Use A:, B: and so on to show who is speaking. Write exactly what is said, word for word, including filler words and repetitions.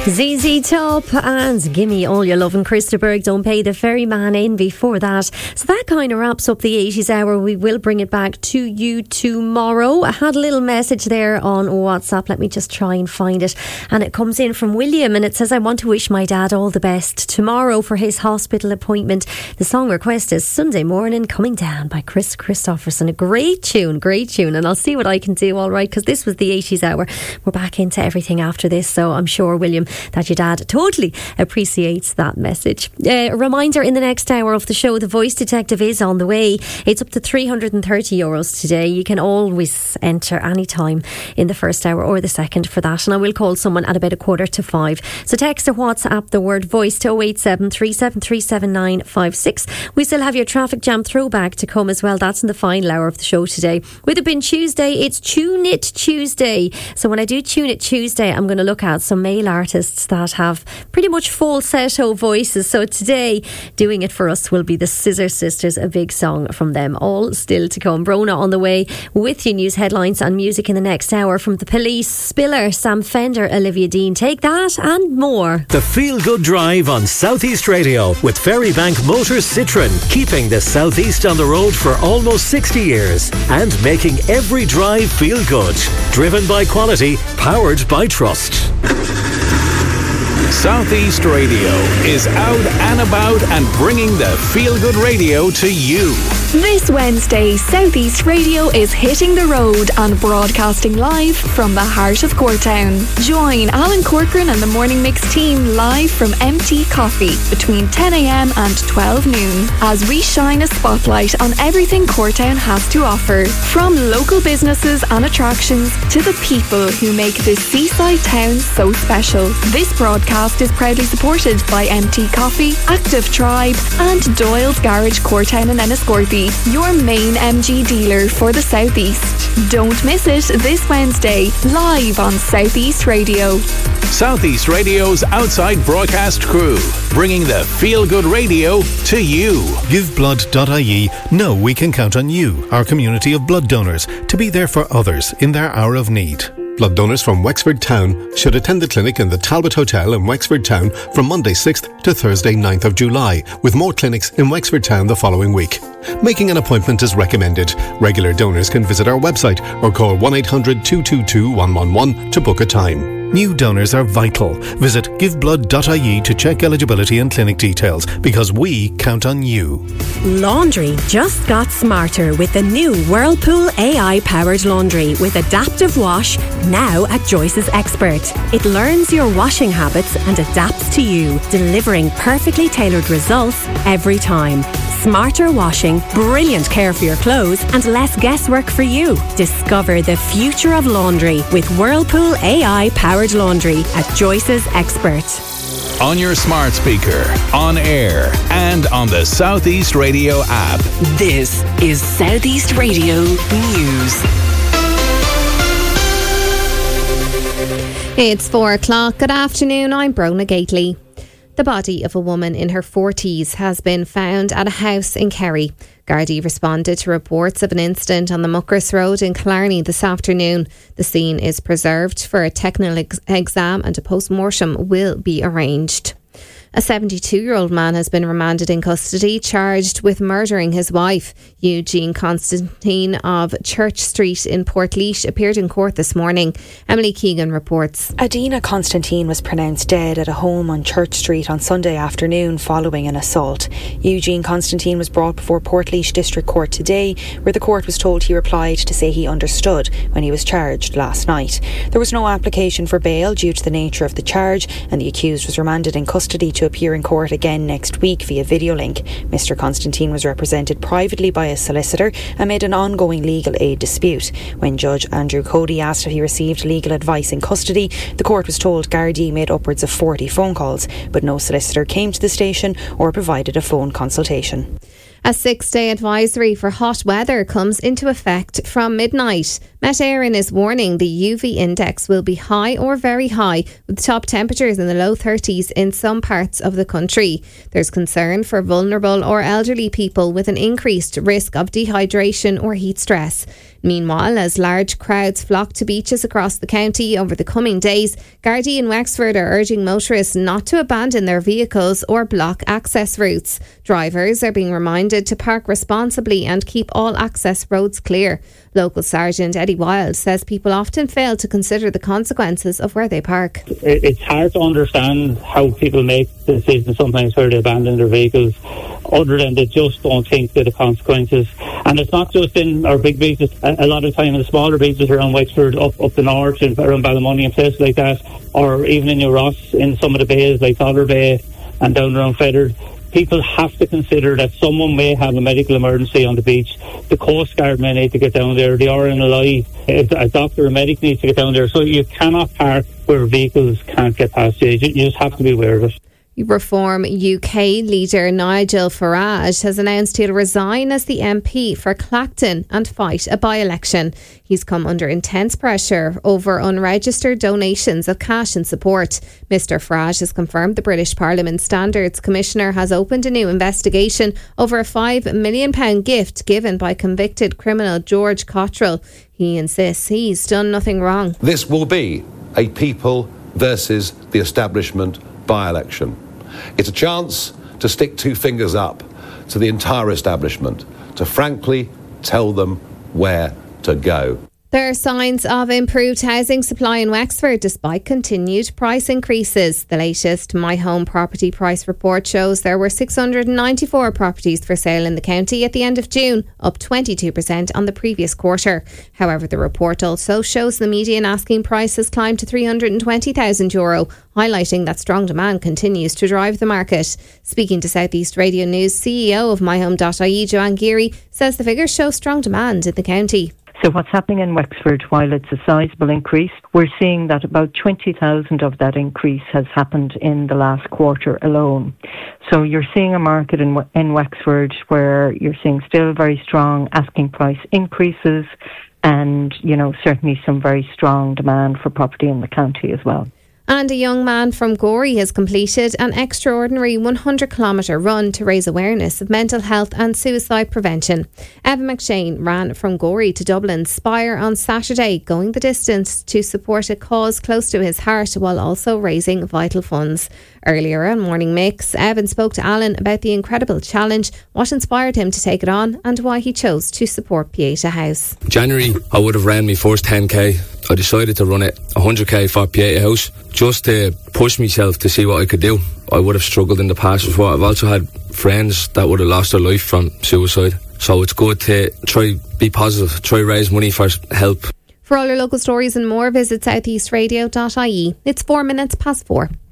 A: Z Z Top and Gimme All Your Lovin'. Krista Berg, Don't Pay the Ferryman in before that. So that kind of wraps up the eighties hour. We will bring it back to you tomorrow. I had a little message there on WhatsApp. Let me just try and find it. And it comes in from William and it says, I want to wish my dad all the best tomorrow for his hospital appointment. The song request is Sunday Morning Coming Down by Chris Christopherson. A great tune, great tune. And I'll see what I can do, all right, because this was the eighties hour. We're back into everything after this. So I'm sure, William, that your dad totally appreciates that message. Uh, a reminder, in the next hour of the show, The Voice Detective is on the way. It's up to three hundred thirty euros today. You can always enter any time in the first hour or the second for that. And I will call someone at about a quarter to five. So text or WhatsApp the word voice to oh eight seven, three seven three, seven nine five six. We still have your traffic jam throwback to come as well. That's in the final hour of the show today. With it being Tuesday, it's Tune It Tuesday. So when I do Tune It Tuesday, I'm going to look at some male artists that have pretty much falsetto voices. So today, doing it for us will be the Scissor Sisters, a big song from them. All still to come. Brona on the way with your news headlines and music in the next hour from The Police, Spiller, Sam Fender, Olivia Dean. Take that and more.
B: The Feel Good Drive on Southeast Radio with Ferrybank Motors Citroën, keeping the Southeast on the road for almost sixty years and making every drive feel good. Driven by quality, powered by trust.
C: Southeast Radio is out and about and bringing the Feel Good Radio to you.
D: This Wednesday, Southeast Radio is hitting the road and broadcasting live from the heart of Courtown. Join Alan Corcoran and the Morning Mix team live from M T Coffee between ten a.m. and twelve noon as we shine a spotlight on everything Courtown has to offer. From local businesses and attractions to the people who make this seaside town so special. This broadcast is proudly supported by M T Coffee, Active Tribe and Doyle's Garage Courtown and Enniscorthy, your main M G dealer for the Southeast. Don't miss it this Wednesday, live on Southeast Radio.
C: Southeast Radio's outside broadcast crew, bringing the Feel Good Radio to you.
E: Give blood dot I E know we can count on you, our community of blood donors, to be there for others in their hour of need. Blood donors from Wexford Town should attend the clinic in the Talbot Hotel in Wexford Town from Monday sixth to Thursday ninth of July, with more clinics in Wexford Town the following week. Making an appointment is recommended. Regular donors can visit our website or call one eight hundred, two two two, one one one to book a time. New donors are vital. Visit give blood dot I E to check eligibility and clinic details, because we count on you.
F: Laundry just got smarter with the new Whirlpool A I-powered laundry with Adaptive Wash, now at Joyce's Expert. It learns your washing habits and adapts to you, delivering perfectly tailored results every time. Smarter washing, brilliant care for your clothes and less guesswork for you. Discover the future of laundry with Whirlpool A I-powered laundry at Joyce's Expert.
C: On your smart speaker, on air and on the Southeast Radio app.
G: This is Southeast Radio News.
H: It's four o'clock. Good afternoon. I'm Brona Gately. The body of a woman in her forties has been found at a house in Kerry. Gardaí responded to reports of an incident on the Muckross Road in Killarney this afternoon. The scene is preserved for a technical ex- exam and a post-mortem will be arranged. A seventy-two-year-old man has been remanded in custody, charged with murdering his wife. Eugene Constantine of Church Street in Portlaoise appeared in court this morning. Emily Keegan reports.
I: Adina Constantine was pronounced dead at a home on Church Street on Sunday afternoon following an assault. Eugene Constantine was brought before Portlaoise District Court today, where the court was told he replied to say he understood when he was charged last night. There was no application for bail due to the nature of the charge, and the accused was remanded in custody to appear in court again next week via video link. Mister Constantine was represented privately by a solicitor amid an ongoing legal aid dispute. When Judge Andrew Cody asked if he received legal advice in custody, the court was told Gardaí made upwards of forty phone calls, but no solicitor came to the station or provided a phone consultation.
H: A six-day advisory for hot weather comes into effect from midnight. Met Éireann is warning the U V index will be high or very high, with top temperatures in the low thirties in some parts of the country. There's concern for vulnerable or elderly people with an increased risk of dehydration or heat stress. Meanwhile, as large crowds flock to beaches across the county over the coming days, Gardaí and Wexford are urging motorists not to abandon their vehicles or block access routes. Drivers are being reminded to park responsibly and keep all access roads clear. Local Sergeant Eddie Wild says people often fail to consider the consequences of where they park.
J: It's hard to understand how people make decisions sometimes where they abandon their vehicles, other than they just don't think of the consequences. And it's not just in our big beaches. A lot of time in the smaller beaches around Wexford, up up the north, and around Ballymoney and places like that, or even in New Ross, in some of the bays like Dollar Bay and down around Feathered, people have to consider that someone may have a medical emergency on the beach. The Coast Guard may need to get down there. The R N L I, a doctor or a medic needs to get down there. So you cannot park where vehicles can't get past you. You just have to be aware of it.
H: Reform U K leader Nigel Farage has announced he'll resign as the M P for Clacton and fight a by-election. He's come under intense pressure over unregistered donations of cash and support. Mr Farage has confirmed the British Parliament Standards Commissioner has opened a new investigation over a five million pounds gift given by convicted criminal George Cottrell. He insists he's done nothing wrong.
K: This will be a people versus the establishment by-election. It's a chance to stick two fingers up to the entire establishment, to frankly tell them where to go.
H: There are signs of improved housing supply in Wexford despite continued price increases. The latest My Home Property Price Report shows there were six hundred ninety-four properties for sale in the county at the end of June, up twenty-two percent on the previous quarter. However, the report also shows the median asking price has climbed to three hundred twenty thousand euro, highlighting that strong demand continues to drive the market. Speaking to South East Radio News, C E O of my home dot I E, Joanne Geary, says the figures show strong demand in the county.
L: So what's happening in Wexford, while it's a sizable increase, we're seeing that about twenty thousand of that increase has happened in the last quarter alone. So you're seeing a market in in Wexford where you're seeing still very strong asking price increases and, you know, certainly some very strong demand for property in the county as well.
H: And a young man from Gorey has completed an extraordinary one hundred kilometre run to raise awareness of mental health and suicide prevention. Evan McShane ran from Gorey to Dublin's Spire on Saturday, going the distance to support a cause close to his heart while also raising vital funds. Earlier on Morning Mix, Evan spoke to Alan about the incredible challenge, what inspired him to take it on and why he chose to support Pieta House.
M: January, I would have ran my first ten k. I decided to run it one hundred k for Pieta House just to push myself to see what I could do. I would have struggled in the past before. I've also had friends that would have lost their life from suicide. So it's good to try be positive, try raise money for help.
H: For all your local stories and more, visit south east radio dot I E. It's four minutes past four.